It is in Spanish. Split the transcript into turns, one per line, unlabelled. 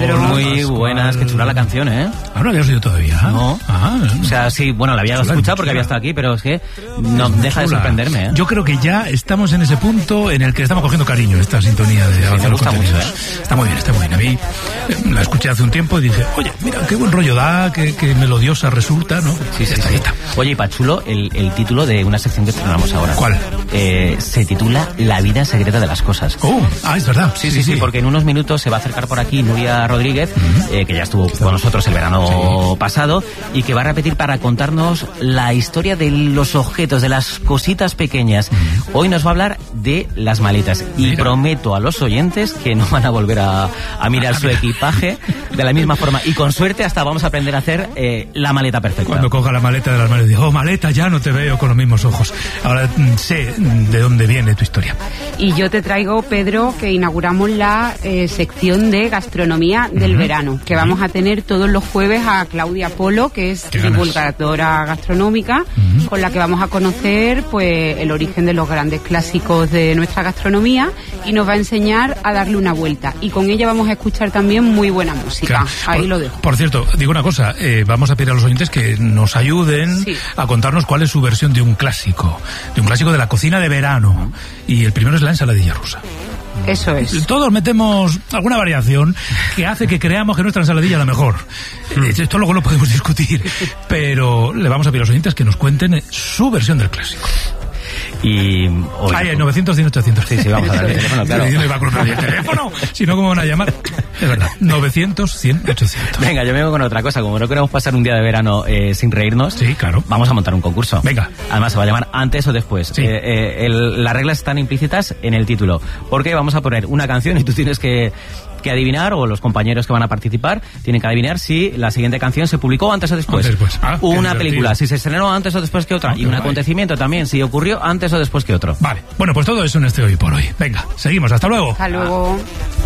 Pedro.
Muy buenas, qué chula la canción, ¿eh?
¿No la habías oído todavía?
No. O sea, sí, bueno, la había escuchado porque había estado aquí, pero es que no deja de sorprenderme, ¿eh?
Yo creo que ya estamos en ese punto en el que estamos cogiendo cariño esta sintonía de
me gusta mucho, ¿eh?
Está muy bien, está muy bien. A mí la escuché hace un tiempo y dije, oye, mira, qué buen rollo da, qué melodiosa resulta, ¿no?
Sí, sí,
está.
Oye, y Pachulo, el título de una sección que estrenamos ahora.
¿Cuál?
Se titula La vida secreta de las cosas.
Es verdad.
Sí, porque en unos minutos se va a acercar por aquí Nuria Rodríguez, que ya estuvo con nosotros el verano pasado, y que va a repetir para contarnos la historia de los objetos, de las cositas pequeñas. Hoy nos va a hablar de las maletas. Y prometo a los oyentes que no van a volver a mirar su equipaje de la misma forma. Y con suerte hasta vamos a aprender a hacer la maleta perfecta.
Cuando coja la maleta de las maletas, digo, maleta, ya no te veo con los mismos ojos. Ahora sé de dónde viene tu historia.
Y yo te traigo, Pedro, que inauguramos la sección de gastronomía del verano, que vamos a tener todos los jueves a Claudia Polo, que es divulgadora gastronómica, con la que vamos a conocer pues el origen de los grandes clásicos de nuestra gastronomía y nos va a enseñar a darle una vuelta. Y con ella vamos a escuchar también muy buena música. Ahí lo dejo.
Por cierto, digo una cosa, vamos a pedir a los oyentes que nos ayuden a contarnos cuál es su versión de un clásico de la cocina de verano. Y el primero es la ensaladilla rusa.
Eso es.
Todos metemos alguna variación que hace que creamos que nuestra ensaladilla es la mejor. Esto luego lo podemos discutir, pero le vamos a pedir a los oyentes que nos cuenten su versión del clásico.
Y hoy...
Ay, 900, 100, 800.
Sí, vamos a darle el teléfono, claro.
Yo no iba a cortar el teléfono, si no, ¿cómo van a llamar? Es verdad, 900, 100, 800.
Venga, yo me vengo con otra cosa. Como no queremos pasar un día de verano sin reírnos,
claro,
vamos a montar un concurso.
Venga.
Además, se va a llamar Antes o Después. Las reglas están implícitas en el título. Porque vamos a poner una canción y tú tienes que adivinar, o los compañeros que van a participar tienen que adivinar si la siguiente canción se publicó antes o después. Una película, si se estrenó antes o después que otra. Y un acontecimiento también, si ocurrió antes o después que otro.
Vale, bueno, pues todo eso en este Hoy por Hoy. Venga, seguimos, hasta luego.
Hasta luego.